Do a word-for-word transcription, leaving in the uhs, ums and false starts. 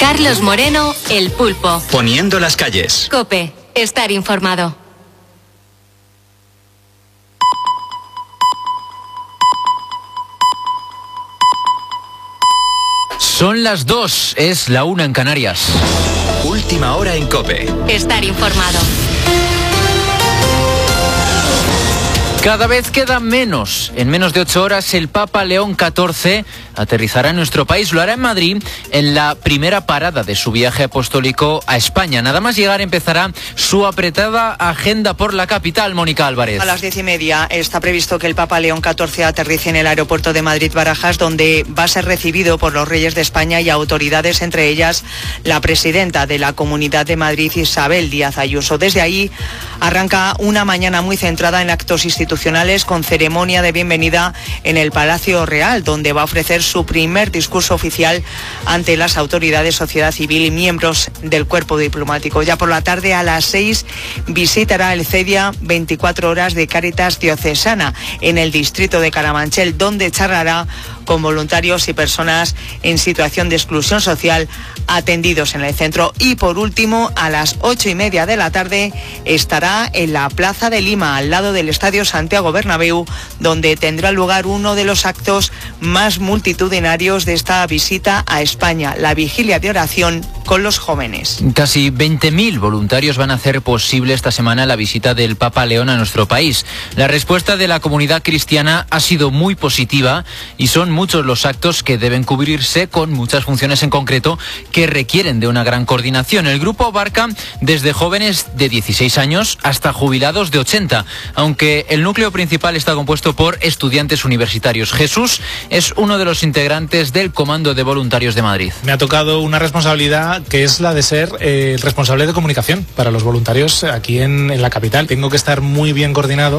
Carlos Moreno, El Pulpo. Poniendo las calles. COPE, estar informado. Son las dos, es la una en Canarias. Última hora en COPE. Estar informado. Cada vez queda menos. En menos de ocho horas el Papa León catorce aterrizará en nuestro país. Lo hará en Madrid en la primera parada de su viaje apostólico a España. Nada más llegar empezará su apretada agenda por la capital. Mónica Álvarez. A las diez y media está previsto que el Papa León catorce aterrice en el aeropuerto de Madrid-Barajas, donde va a ser recibido por los reyes de España y autoridades, entre ellas la presidenta de la Comunidad de Madrid, Isabel Díaz Ayuso. Desde ahí arranca una mañana muy centrada en actos institucionales, con ceremonia de bienvenida en el Palacio Real, donde va a ofrecer su primer discurso oficial ante las autoridades, sociedad civil y miembros del cuerpo diplomático. Ya por la tarde, a las seis, visitará el CEDIA veinticuatro horas de Cáritas Diocesana en el distrito de Carabanchel, donde charlará con voluntarios y personas en situación de exclusión social atendidos en el centro. Y por último, a las ocho y media de la tarde estará en la Plaza de Lima, al lado del Estadio Santiago Bernabéu, donde tendrá lugar uno de los actos más multitudinarios de esta visita a España, la vigilia de oración con los jóvenes. Casi veinte mil voluntarios van a hacer posible esta semana la visita del Papa León a nuestro país. La respuesta de la comunidad cristiana ha sido muy positiva y son muchos los actos que deben cubrirse, con muchas funciones en concreto que requieren de una gran coordinación. El grupo abarca desde jóvenes de dieciséis años hasta jubilados de ochenta, aunque el núcleo principal está compuesto por estudiantes universitarios. Jesús es uno de los integrantes del Comando de Voluntarios de Madrid. Me ha tocado una responsabilidad que es la de ser eh, el responsable de comunicación para los voluntarios aquí en, en la capital. Tengo que estar muy bien coordinado